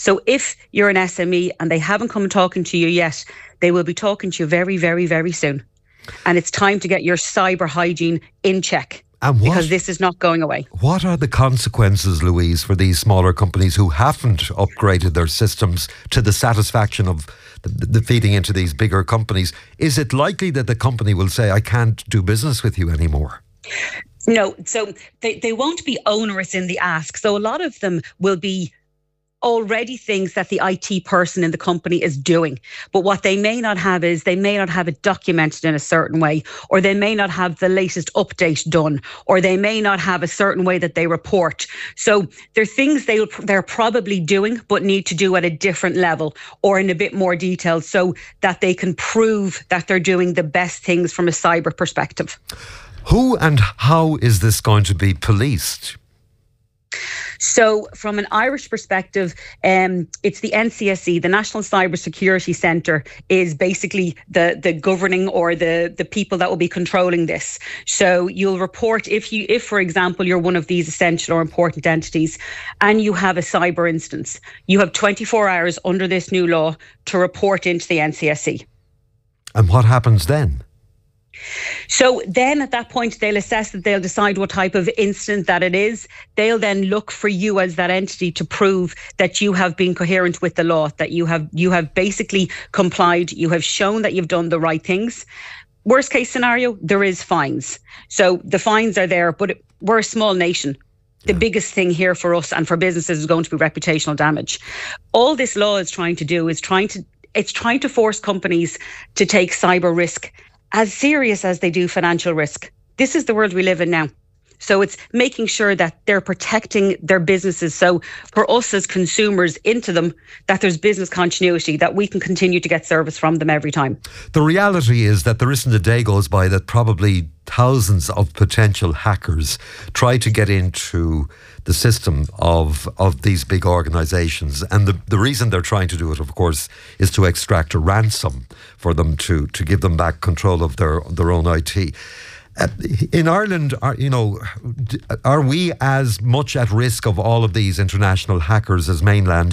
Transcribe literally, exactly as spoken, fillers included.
So if you're an S M E and they haven't come talking to you yet, they will be talking to you very, very, very soon. And it's time to get your cyber hygiene in check. And what, because this is not going away. What are the consequences, Louise, for these smaller companies who haven't upgraded their systems to the satisfaction of the, the feeding into these bigger companies? Is it likely that the company will say, I can't do business with you anymore? No, so they, they won't be onerous in the ask. So a lot of them will be already things that the I T person in the company is doing. But what they may not have is they may not have it documented in a certain way, or they may not have the latest update done, or they may not have a certain way that they report. So they're things they, they're probably doing, but need to do at a different level or in a bit more detail so that they can prove that they're doing the best things from a cyber perspective. Who and how is this going to be policed? So from an Irish perspective, um, it's the N C S E, the National Cyber Security Centre, is basically the, the governing or the, the people that will be controlling this. So you'll report if you, if for example, you're one of these essential or important entities and you have a cyber instance, you have twenty-four hours under this new law to report into the N C S E. And what happens then? So then at that point, they'll assess that, they'll decide what type of incident that it is. They'll then look for you as that entity to prove that you have been coherent with the law, that you have you have basically complied, you have shown that you've done the right things. Worst case scenario, there is fines. So the fines are there, but it, we're a small nation. The yeah. biggest thing here for us and for businesses is going to be reputational damage. All this law is trying to do is trying to, it's trying to force companies to take cyber risk as serious as they do financial risk. This is the world we live in now. So it's making sure that they're protecting their businesses. So for us as consumers into them, that there's business continuity, that we can continue to get service from them every time. The reality is that there isn't a day goes by that probably thousands of potential hackers try to get into the system of of these big organisations. And the, the reason they're trying to do it, of course, is to extract a ransom for them to, to give them back control of their, their own I T. Uh, in Ireland, are, you know, are we as much at risk of all of these international hackers as mainland